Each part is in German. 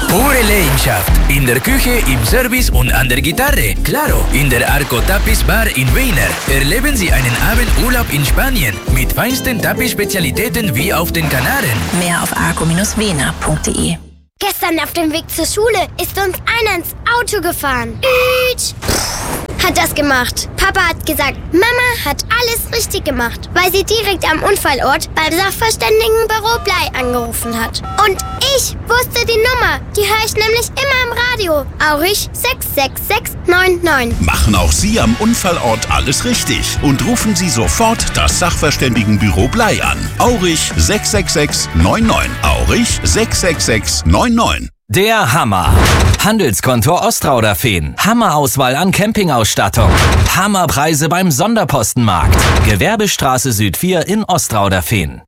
Pure Leidenschaft. In der Küche, im Service und an der Gitarre. Claro, in der Arco Tapiz Bar in Weiner. Erleben Sie einen Abendurlaub in Spanien mit feinsten Tapiz-Spezialitäten wie auf den Kanaren. Mehr auf arco-wener.de. Gestern auf dem Weg zur Schule ist uns einer ins Auto gefahren. Hat das gemacht. Papa hat gesagt, Mama hat alles richtig gemacht, weil sie direkt am Unfallort beim Sachverständigenbüro Blei angerufen hat. Und ich wusste die Nummer. Die höre ich nämlich immer im Radio. Aurich 66699. Machen auch Sie am Unfallort alles richtig und rufen Sie sofort das Sachverständigenbüro Blei an. Aurich 66699. Aurich 66699. Der Hammer. Handelskonto Ostrauderfehn. Hammerauswahl an Campingausstattung. Hammerpreise beim Sonderpostenmarkt. Gewerbestraße Süd 4 in Ostrauderfehn.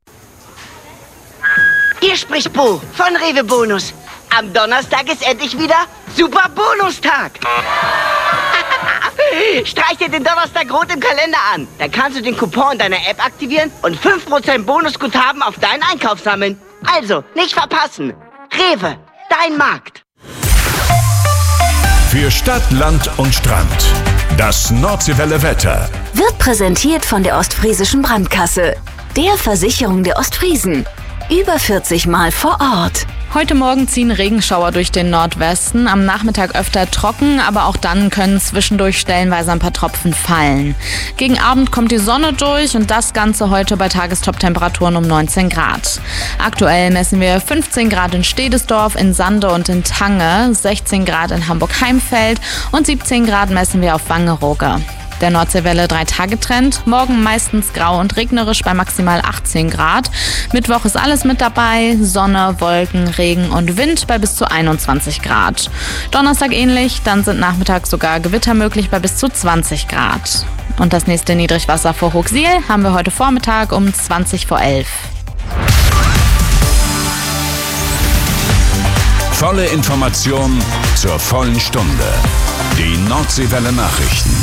Hier spricht Bo von Rewe Bonus. Am Donnerstag ist endlich wieder Super Bonustag. Streich dir den Donnerstag rot im Kalender an. Dann kannst du den Coupon in deiner App aktivieren und 5% Bonusguthaben auf deinen Einkauf sammeln. Also, nicht verpassen. Rewe, dein Markt. Für Stadt, Land und Strand. Das Nordseewelle Wetter. Wird präsentiert von der Ostfriesischen Brandkasse, der Versicherung der Ostfriesen. Über 40 Mal vor Ort. Heute Morgen ziehen Regenschauer durch den Nordwesten, am Nachmittag öfter trocken, aber auch dann können zwischendurch stellenweise ein paar Tropfen fallen. Gegen Abend kommt die Sonne durch und das Ganze heute bei Tagestop-Temperaturen um 19 Grad. Aktuell messen wir 15 Grad in Stedesdorf, in Sande und in Tange, 16 Grad in Hamburg-Heimfeld und 17 Grad messen wir auf Wangerooge. Der Nordseewelle 3-Tage-Trend. Morgen meistens grau und regnerisch bei maximal 18 Grad. Mittwoch ist alles mit dabei. Sonne, Wolken, Regen und Wind bei bis zu 21 Grad. Donnerstag ähnlich, dann sind nachmittags sogar Gewitter möglich bei bis zu 20 Grad. Und das nächste Niedrigwasser vor Hochsiel haben wir heute Vormittag um 20 vor 11. Volle Information zur vollen Stunde. Die Nordseewelle Nachrichten.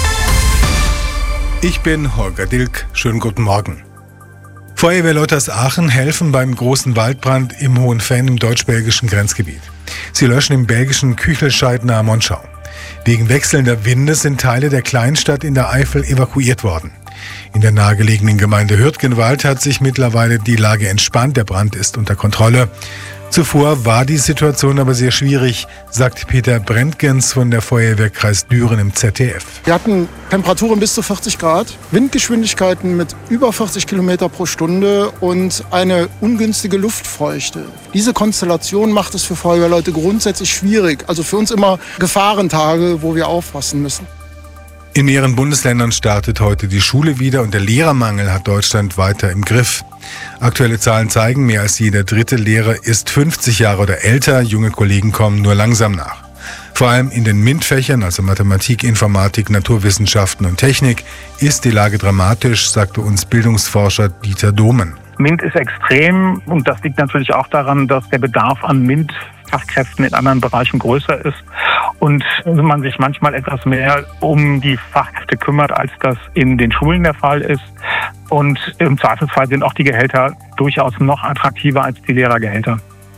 Ich bin Holger Dilk. Schönen guten Morgen. Feuerwehrleute aus Aachen helfen beim großen Waldbrand im Hohenfenn im deutsch-belgischen Grenzgebiet. Sie löschen im belgischen Küchelscheid nahe Monschau. Wegen wechselnder Winde sind Teile der Kleinstadt in der Eifel evakuiert worden. In der nahegelegenen Gemeinde Hürtgenwald hat sich mittlerweile die Lage entspannt. Der Brand ist unter Kontrolle. Zuvor war die Situation aber sehr schwierig, sagt Peter Brentgens von der Feuerwehrkreis Düren im ZDF. Wir hatten Temperaturen bis zu 40 Grad, Windgeschwindigkeiten mit über 40 Kilometer pro Stunde und eine ungünstige Luftfeuchte. Diese Konstellation macht es für Feuerwehrleute grundsätzlich schwierig. Also für uns immer Gefahrentage, wo wir aufpassen müssen. In mehreren Bundesländern startet heute die Schule wieder und der Lehrermangel hat Deutschland weiter im Griff. Aktuelle Zahlen zeigen, mehr als jeder dritte Lehrer ist 50 Jahre oder älter. Junge Kollegen kommen nur langsam nach. Vor allem in den MINT-Fächern, also Mathematik, Informatik, Naturwissenschaften und Technik, ist die Lage dramatisch, sagte uns Bildungsforscher Dieter Dohmen. MINT ist extrem und das liegt natürlich auch daran, dass der Bedarf an MINT-Fachkräften in anderen Bereichen größer ist und man sich manchmal etwas mehr um die Fachkräfte kümmert, als das in den Schulen der Fall ist. Und im Zweifelsfall sind auch die Gehälter durchaus noch attraktiver als die Lehrergehälter.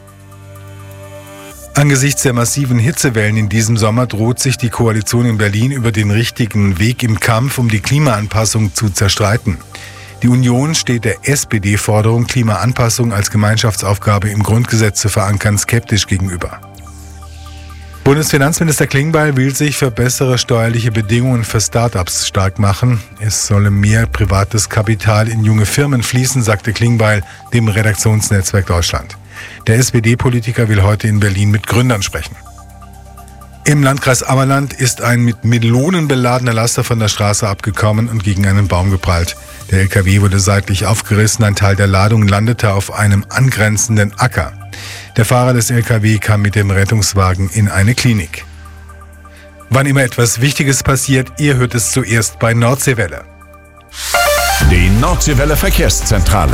Angesichts der massiven Hitzewellen in diesem Sommer droht sich die Koalition in Berlin über den richtigen Weg im Kampf um die Klimaanpassung zu zerstreiten. Die Union steht der SPD-Forderung, Klimaanpassung als Gemeinschaftsaufgabe im Grundgesetz zu verankern, skeptisch gegenüber. Bundesfinanzminister Klingbeil will sich für bessere steuerliche Bedingungen für Start-ups stark machen. Es solle mehr privates Kapital in junge Firmen fließen, sagte Klingbeil dem Redaktionsnetzwerk Deutschland. Der SPD-Politiker will heute in Berlin mit Gründern sprechen. Im Landkreis Ammerland ist ein mit Melonen beladener Laster von der Straße abgekommen und gegen einen Baum geprallt. Der LKW wurde seitlich aufgerissen, ein Teil der Ladung landete auf einem angrenzenden Acker. Der Fahrer des LKW kam mit dem Rettungswagen in eine Klinik. Wann immer etwas Wichtiges passiert, ihr hört es zuerst bei Nordseewelle. Die Nordseewelle Verkehrszentrale.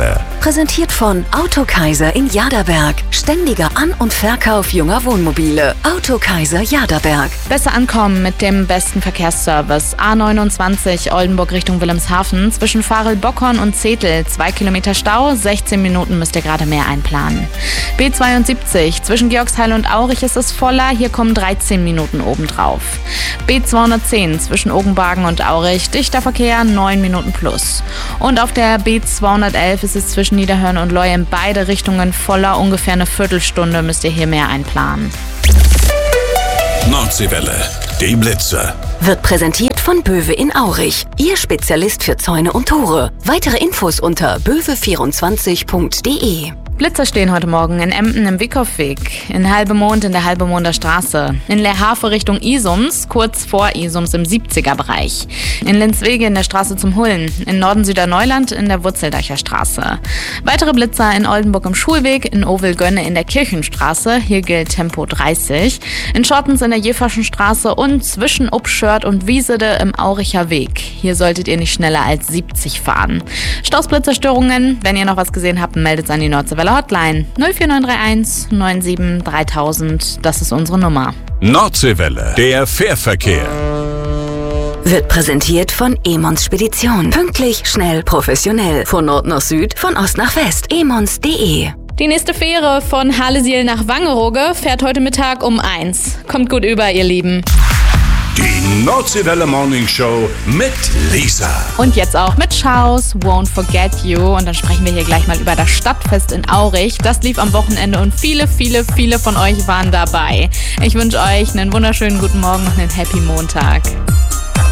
Präsentiert von Autokaiser in Jaderberg. Ständiger An- und Verkauf junger Wohnmobile. Autokaiser Jaderberg. Besser ankommen mit dem besten Verkehrsservice. A29 Oldenburg Richtung Wilhelmshaven zwischen Farel-Bockhorn und Zetel. 2 Kilometer Stau, 16 Minuten müsst ihr gerade mehr einplanen. B72 zwischen Georgsheil und Aurich ist es voller, hier kommen 13 Minuten obendrauf. B210 zwischen Ogenbagen und Aurich, dichter Verkehr, 9 Minuten plus. Und auf der B211 ist es zwischen Niederhörn und Leu in beide Richtungen voller, ungefähr eine Viertelstunde müsst ihr hier mehr einplanen. Nordseewelle, die Blitze. Wird präsentiert von Böwe in Aurich. Ihr Spezialist für Zäune und Tore. Weitere Infos unter böwe24.de. Blitzer stehen heute Morgen in Emden im Wickhofweg, in Halbemond in der Halbemonder Straße, in Leerhafe Richtung Isums, kurz vor Isums im 70er-Bereich, in Lenzwege in der Straße zum Hullen, in Norden-Süderneuland in der Wurzeldeicher Straße. Weitere Blitzer in Oldenburg im Schulweg, in Ovel-Gönne in der Kirchenstraße, hier gilt Tempo 30, in Schottens in der Jeverschen Straße und zwischen Upschört und Wiesede im Auricher Weg. Hier solltet ihr nicht schneller als 70 fahren. Stausblitzerstörungen, wenn ihr noch was gesehen habt, meldet es an die Nordseewelle Hotline 04931 97 3000. Das ist unsere Nummer. Nordseewelle, der Fährverkehr. Wird präsentiert von Emons Spedition. Pünktlich, schnell, professionell. Von Nord nach Süd, von Ost nach West. emons.de. Die nächste Fähre von Halesiel nach Wangerooge fährt heute Mittag um 1. Kommt gut über, ihr Lieben. Die Nordseewelle Morning Show mit Lisa. Und jetzt auch mit Schaus, Won't Forget You. Und dann sprechen wir hier gleich mal über das Stadtfest in Aurich. Das lief am Wochenende und viele von euch waren dabei. Ich wünsche euch einen wunderschönen guten Morgen und einen Happy Montag.